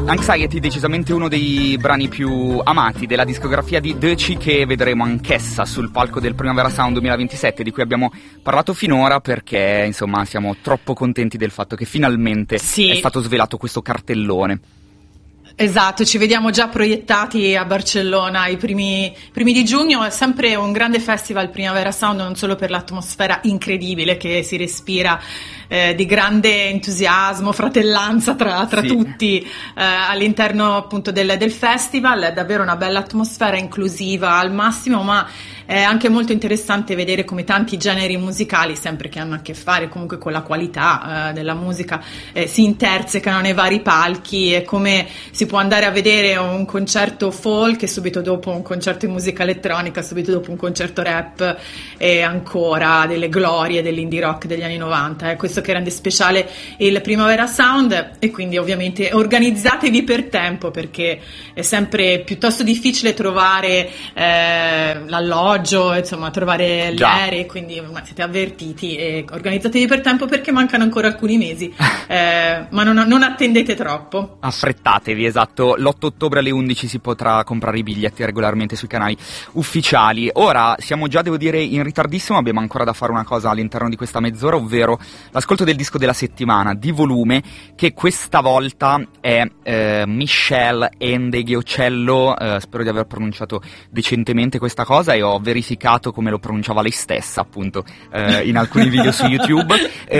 Anxiety, decisamente uno dei brani più amati della discografia di Deci, che vedremo anch'essa sul palco del Primavera Sound 2027, di cui abbiamo parlato finora perché, insomma, siamo troppo contenti del fatto che finalmente è stato svelato questo cartellone. Esatto, ci vediamo già proiettati a Barcellona i primi di giugno. È sempre un grande festival Primavera Sound, non solo per l'atmosfera incredibile che si respira, di grande entusiasmo, fratellanza tra tutti all'interno appunto del festival. È davvero una bella atmosfera inclusiva al massimo, ma è anche molto interessante vedere come tanti generi musicali, sempre che hanno a che fare comunque con la qualità della musica, si intersecano nei vari palchi, e come si può andare a vedere un concerto folk e subito dopo un concerto di musica elettronica, subito dopo un concerto rap, e ancora delle glorie dell'indie rock degli anni 90. È questo che rende speciale il Primavera Sound, e quindi ovviamente organizzatevi per tempo, perché è sempre piuttosto difficile trovare l'alloggio, insomma trovare gli aerei, quindi siete avvertiti e organizzatevi per tempo perché mancano ancora alcuni mesi, ma non attendete troppo. Affrettatevi, esatto. L'8 ottobre alle 11 si potrà comprare i biglietti regolarmente sui canali ufficiali. Ora siamo già, devo dire, in ritardissimo, abbiamo ancora da fare una cosa all'interno di questa mezz'ora, ovvero l'ascolto del disco della settimana di volume, che questa volta è Michelle Ndegeocello. Spero di aver pronunciato decentemente questa cosa, e ho verificato come lo pronunciava lei stessa, appunto, in alcuni video su YouTube.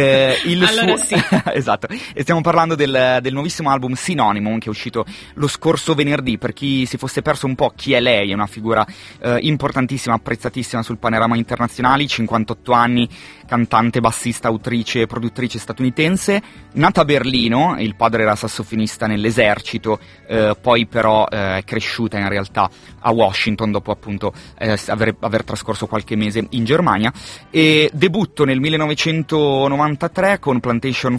Sì. Esatto. E stiamo parlando del nuovissimo album Synonymum, che è uscito lo scorso venerdì. Per chi si fosse perso un po' chi è lei, è una figura importantissima, apprezzatissima sul panorama internazionale, 58 anni, cantante, bassista, autrice e produttrice statunitense, nata a Berlino. Il padre era sassofonista nell'esercito, poi però è cresciuta in realtà a Washington dopo appunto aver trascorso qualche mese in Germania, e debutto nel 1993 con Plantation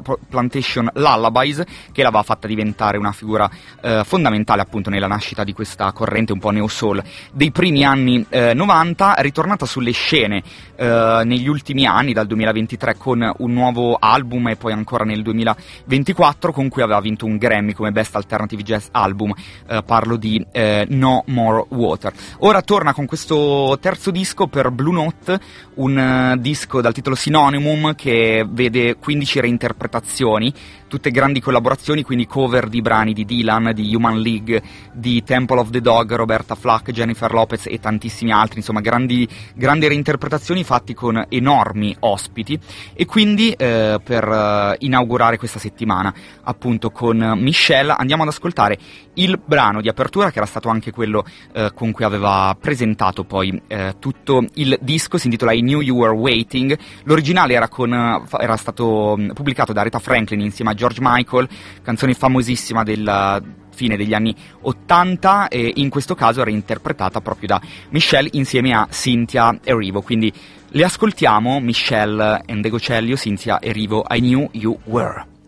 Lullabies, che l'aveva fatta diventare una figura fondamentale appunto nella nascita di questa corrente un po' neo-soul dei primi anni 90, ritornata sulle scene negli ultimi anni, dal 2023 con un nuovo album, e poi ancora nel 2024 con cui aveva vinto un Grammy come Best Alternative Jazz Album. Parlo di No More Water. Ora torna con questo terzo disco per Blue Note, un disco dal titolo Synonymum che vede 15 reinterpretazioni, tutte grandi collaborazioni, quindi cover di brani di Dylan, di Human League, di Temple of the Dog, Roberta Flack, Jennifer Lopez e tantissimi altri, insomma grandi reinterpretazioni fatti con enormi ospiti. E quindi per inaugurare questa settimana appunto con Michelle andiamo ad ascoltare il brano di apertura, che era stato anche quello con cui aveva presentato poi tutto il disco. Si intitola I Knew You Were Waiting. L'originale era stato pubblicato da Aretha Franklin insieme a George Michael, canzone famosissima della fine degli anni 80, e in questo caso era interpretata proprio da Michelle insieme a Cynthia Erivo. Quindi le ascoltiamo, Michelle Ndegeocello, Cynthia Erivo, I Knew You Were.